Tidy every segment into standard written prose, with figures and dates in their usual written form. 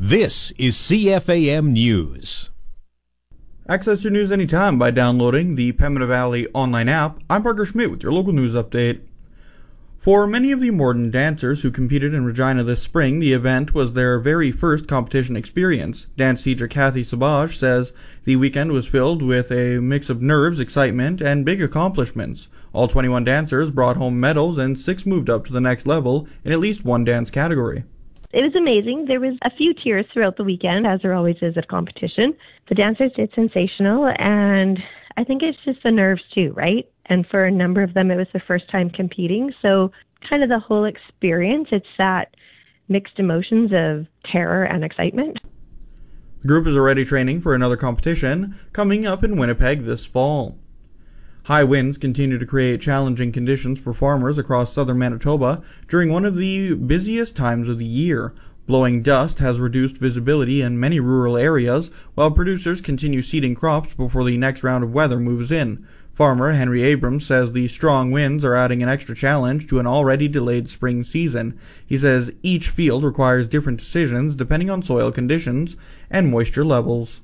This is CFAM News. Access your news anytime by downloading the Pembina Valley online app. I'm Parker Schmidt with your local news update. For many of the Morden dancers who competed in Regina this spring, the event was their very first competition experience. Dance teacher Kathy Sabaj says the weekend was filled with a mix of nerves, excitement, and big accomplishments. All 21 dancers brought home medals and 6 moved up to the next level in at least one dance category. It was amazing. There was a few tears throughout the weekend, as there always is at competition. The dancers did sensational, and I think it's just the nerves too, right? And for a number of them, it was their first time competing. So kind of the whole experience, it's that mixed emotions of terror and excitement. The group is already training for another competition coming up in Winnipeg this fall. High winds continue to create challenging conditions for farmers across southern Manitoba during one of the busiest times of the year. Blowing dust has reduced visibility in many rural areas, while producers continue seeding crops before the next round of weather moves in. Farmer Henry Abrams says the strong winds are adding an extra challenge to an already delayed spring season. He says each field requires different decisions depending on soil conditions and moisture levels.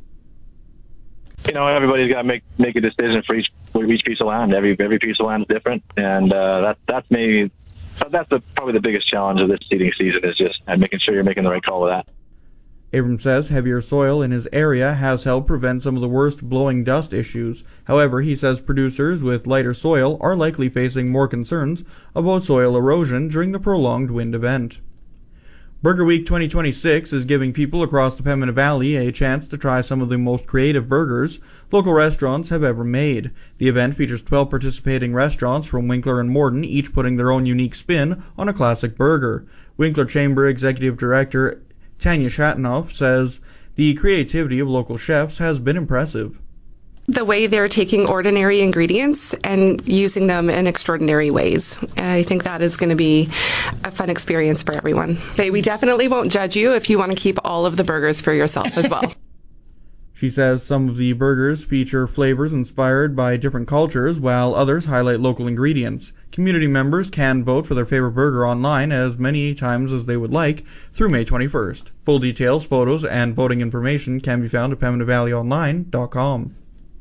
You know, everybody's got to make a decision for each piece of land. Every piece of land is different, and that's probably the biggest challenge of this seeding season is just making sure you're making the right call with that. Abrams says heavier soil in his area has helped prevent some of the worst blowing dust issues. However, he says producers with lighter soil are likely facing more concerns about soil erosion during the prolonged wind event. Burger Week 2026 is giving people across the Pembina Valley a chance to try some of the most creative burgers local restaurants have ever made. The event features 12 participating restaurants from Winkler and Morden, each putting their own unique spin on a classic burger. Winkler Chamber Executive Director Tanya Shatanoff says the creativity of local chefs has been impressive. The way they're taking ordinary ingredients and using them in extraordinary ways. I think that is going to be a fun experience for everyone. We definitely won't judge you if you want to keep all of the burgers for yourself as well. She says some of the burgers feature flavors inspired by different cultures, while others highlight local ingredients. Community members can vote for their favorite burger online as many times as they would like through May 21st. Full details, photos, and voting information can be found at PembinaValleyOnline.com.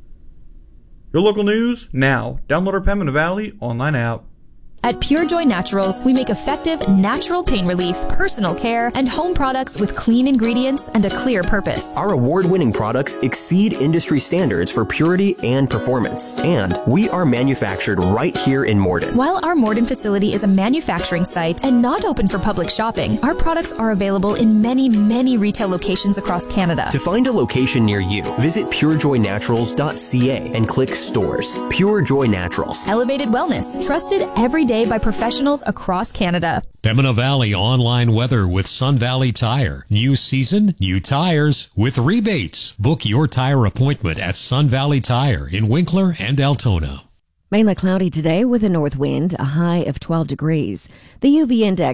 Your local news now. Download our Pembina Valley online app. At Pure Joy Naturals, we make effective, natural pain relief, personal care, and home products with clean ingredients and a clear purpose. Our award-winning products exceed industry standards for purity and performance, and we are manufactured right here in Morden. While our Morden facility is a manufacturing site and not open for public shopping, our products are available in many, many retail locations across Canada. To find a location near you, visit purejoynaturals.ca and click Stores. Pure Joy Naturals. Elevated wellness, trusted every day by professionals across Canada. Pembina Valley online weather with Sun Valley Tire. New season, new tires with rebates. Book your tire appointment at Sun Valley Tire in Winkler and Altona. Mainly cloudy today with a north wind, a high of 12 degrees. The UV index